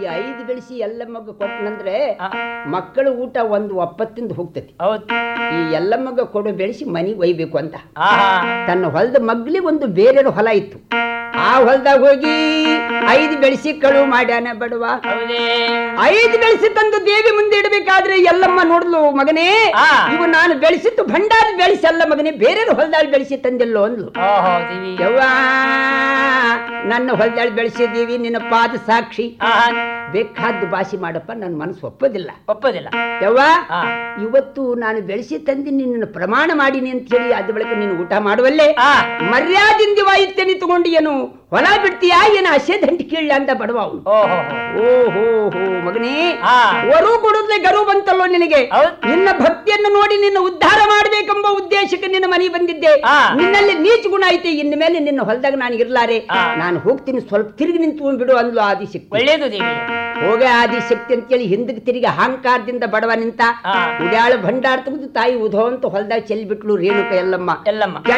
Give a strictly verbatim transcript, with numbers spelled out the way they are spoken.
ಐದು ಬೆಳೆಸಿ ಎಲ್ಲಮ್ಮಗ ಕೊಟ್ಟನಂದ್ರೆ ಮಕ್ಕಳ ಊಟ ಒಂದು ಒಪ್ಪತ್ತಿಂದ ಹೋಗ್ತತಿ. ಈ ಎಲ್ಲಮ್ಮಗ ಕೊಡು ಬೆಳೆಸಿ ಮನಿಗೆ ಒಯ್ಬೇಕು ಅಂತ ತನ್ನ ಹೊಲದ ಮಗ್ಲಿಗೆ ಒಂದು ಬೇರೆ ಹೊಲ ಇತ್ತು. ಆ ಹೊಲದಾಗ ಹೋಗಿ ಐದು ಬೆಳೆಸಿ ಕಳು ಮಾಡ್ಯಾನ ಬಡವ. ಐದು ಬೆಳೆಸಿ ತಂದು ದೇವಿ ಮುಂದೆ ಇಡಬೇಕಾದ್ರೆ ಎಲ್ಲಮ್ಮ ನೋಡ್ಲು, ಮಗನೇ ಇವು ನಾನು ಬೆಳೆಸಿತ್ತು ಭಂಡಾರ ಬೆಳೆಸಿ ಅಲ್ಲ ಮಗನೇ, ಬೇರೆ ಹೊಲದಾಳಿ ಬೆಳೆಸಿ ತಂದಿಲ್ಲೋ ಅಂದ್ಲು. ಯವ್ವ ನನ್ನ ಹೊಲದಾಳಿ ಬೆಳೆಸಿದ್ದೀವಿ, ನಿನ್ನ ಪಾದ ಸಾಕ್ಷಿ, ಬೇಕಾದ್ದು ಭಾಷೆ ಮಾಡಪ್ಪ, ನನ್ನ ಮನಸ್ಸು ಒಪ್ಪೋದಿಲ್ಲ ಒಪ್ಪೋದಿಲ್ಲ ಯವ್ವ. ಇವತ್ತು ನಾನು ಬೆಳೆಸಿ ತಂದಿ ನಿನ್ನ ಪ್ರಮಾಣ ಮಾಡೀನಿ ಅಂತ ಹೇಳಿ ಅದ ಬಳಿಕ ನೀನು ಊಟ ಮಾಡುವಲ್ಲೇ ಮರ್ಯಾದಿಂದ ವಾಯಿತ್ಯ ನಿಂತುಕೊಂಡು ಏನು ಹೊಲ ಬಿಡ್ತೀಯಾ ಏನು ಹಸೆ ದಂಟಿ ಕೇಳಿ ಅಂತ ಬಡವ ಅವನು. ಓಹೋ ಹೋ ಮಗನೇ, ವರು ಕೊಡುದ್ಲೆ ಗರು ಬಂತಲ್ಲೋ ನಿನಗೆ. ನಿನ್ನ ಭಕ್ತಿಯನ್ನು ನೋಡಿ ನಿನ್ನ ಉದ್ಧಾರ ಮಾಡಬೇಕೆಂಬ ಉದ್ದೇಶಕ್ಕೆ ನಿನ್ನ ಮನೆ ಬಂದಿದ್ದೆ. ನಿನ್ನಲ್ಲಿ ನೀಚ ಗುಣ ಐತೆ, ಇನ್ನು ಮೇಲೆ ನಿನ್ನ ಹೊಲದಾಗ ನಾನು ಇರ್ಲಾರೆ, ನಾನು ಹೋಗ್ತೀನಿ, ಸ್ವಲ್ಪ ತಿರುಗಿ ನಿಂತು ಬಿಡು ಅಂದ್ಲು ಆದಿಶಕ್ತಿ. ಒಳ್ಳೇದು ದೇವಿ. ಹೋಗ ಆದಿಶಕ್ತಿ ಅಂತೇಳಿ ಹಿಂದಕ್ಕೆ ತಿರುಗಿ ಅಹಂಕಾರದಿಂದ ಬಡವ ನಿಂತ. ಉಡ್ಯಾಳ ಭಂಡಾರ ತೆಗೆದು ತಾಯಿ ಉಧೋ ಅಂತ ಹೊಲದಾಗ ಚೆಲ್ಲಿ ಬಿಟ್ಲು ರೇಣುಕ ಎಲ್ಲಮ್ಮ. ಎಲ್ಲಮ್ಮ